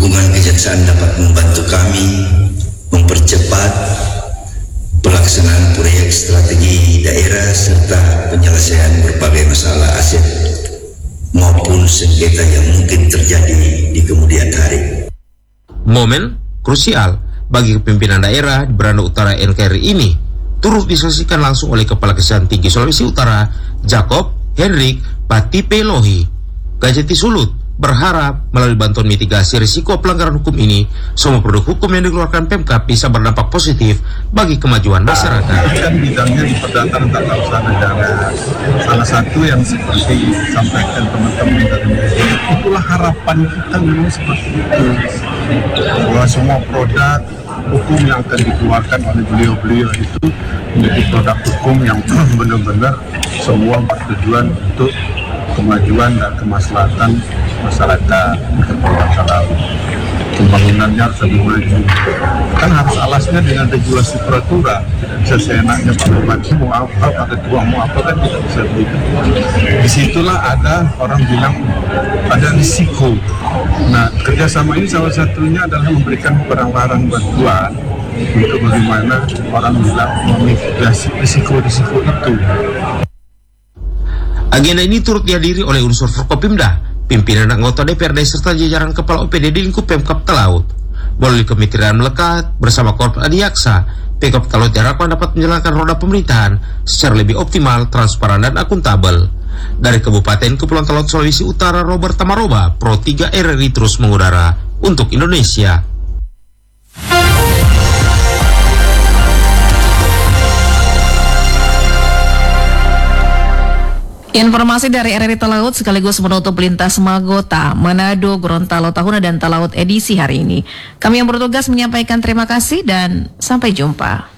Dukungan kejaksaan dapat membantu kami mempercepat pelaksanaan proyek strategi daerah serta penyelesaian berbagai masalah aset maupun sengketa yang mungkin terjadi di kemudian hari. Momen krusial bagi pimpinan daerah di Beranda Utara NKRI ini turut diselesaikan langsung oleh Kepala Kejaksaan Tinggi Sulawesi Utara, Jacob Henrik Patipelohi. Gajati Sulut berharap melalui bantuan mitigasi risiko pelanggaran hukum ini, semua produk hukum yang dikeluarkan Pemkab bisa berdampak positif bagi kemajuan masyarakat. Kan bidangnya di perdata dan tata usaha negara. Salah satu yang seperti sampaikan teman-teman dari media, itulah harapan kita memang seperti itu. Bahwa semua produk hukum yang akan dikeluarkan oleh beliau-beliau itu menjadi produk hukum yang benar-benar semua bertujuan untuk kemajuan dan kemaslahatan masyarakat Kepulauan Talaut. Pembangunannya harus lebih maju. Kan harus alasnya dengan regulasi peraturan. Seenaknya Pak Bupati mau apa, Pak Ketua mau apa, kan tidak bisa begitu. Disitulah ada orang bilang ada risiko. Nah, kerjasama ini salah satunya adalah memberikan barang-barang bantuan untuk bagaimana orang bilang memitigasi risiko-risiko itu. Agenda ini turut dihadiri oleh unsur Forkopimda, pimpinan anggota DPRD serta jajaran kepala OPD di lingkup Pemkab Talaut. Melalui kemitraan melekat bersama Korps Adiaksa, Pemkab Talaut diharapkan dapat menjalankan roda pemerintahan secara lebih optimal, transparan dan akuntabel. Dari Kabupaten Kepulauan Talaut Sulawesi Utara, Robert Tamaroba, Pro 3 RRI terus mengudara untuk Indonesia. Informasi dari RRI Talaut sekaligus menutup lintas Magota, Manado, Gorontalo, Tahuna, dan Talaut edisi hari ini. Kami yang bertugas menyampaikan terima kasih dan sampai jumpa.